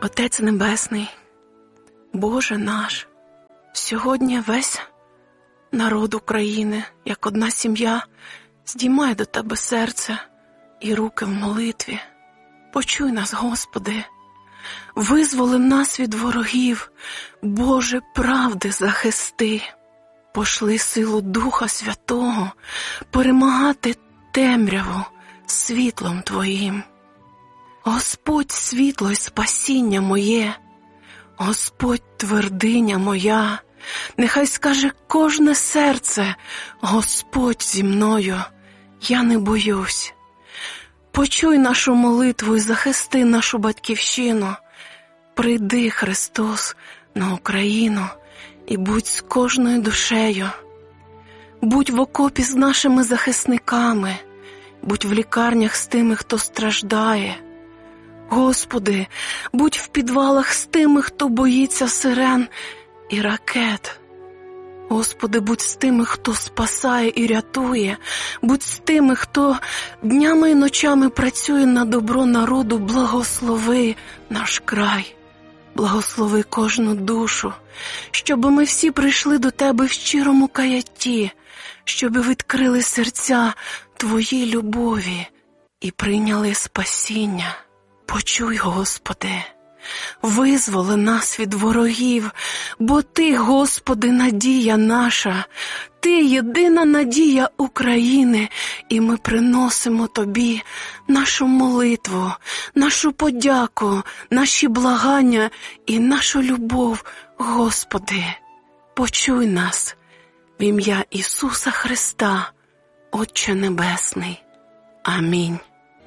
Отець Небесний, Боже наш, сьогодні весь народ України, як одна сім'я, здіймає до Тебе серце і руки в молитві. Почуй нас, Господи, визволи нас від ворогів, Боже правди захисти. Пошли силу Духа Святого перемагати темряву світлом Твоїм. Господь світло й спасіння моє, Господь твердиня моя, нехай скаже кожне серце: Господь зі мною, я не боюсь. Почуй нашу молитву і захисти нашу батьківщину. Прийди, Христос, на Україну і будь з кожною душею. Будь в окопі з нашими захисниками, будь в лікарнях з тими, хто страждає. Господи, будь в підвалах з тими, хто боїться сирен і ракет. Господи, будь з тими, хто спасає і рятує, будь з тими, хто днями і ночами працює на добро народу. Благослови наш край, благослови кожну душу, щоб ми всі прийшли до Тебе в щирому каятті, щоб відкрили серця Твоїй любові і прийняли спасіння. Почуй, Господи, визволи нас від ворогів, бо Ти, Господи, надія наша, Ти єдина надія України, і ми приносимо Тобі нашу молитву, нашу подяку, наші благання і нашу любов. Господи, почуй нас в ім'я Ісуса Христа, Отче Небесний. Амінь.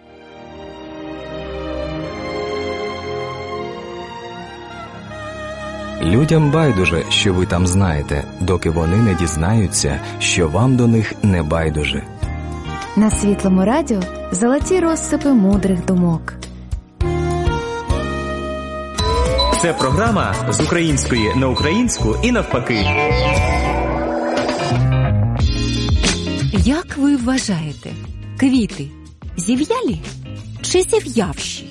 Людям байдуже, що ви там знаєте, доки вони не дізнаються, що вам до них не байдуже. На Світлому радіо золоті розсипи мудрих думок. Це програма з української на українську і навпаки. Як ви вважаєте, квіти зів'ялі чи зів'явші?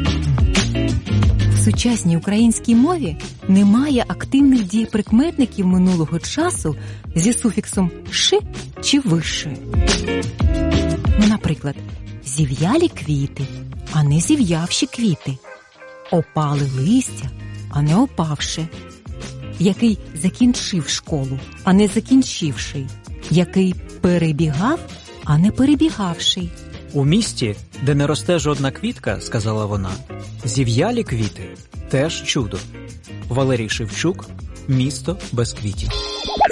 В сучасній українській мові немає активних дієприкметників минулого часу зі суфіксом «ши» чи «вище». Наприклад, зів'ялі квіти, а не зів'явші квіти. Опали листя, а не опавши. Який закінчив школу, а не закінчивший. Який перебігав, а не перебігавший. У місті, де не росте жодна квітка, сказала вона, зів'ялі квіти – теж чудо. Валерій Шевчук, «Місто без квітів».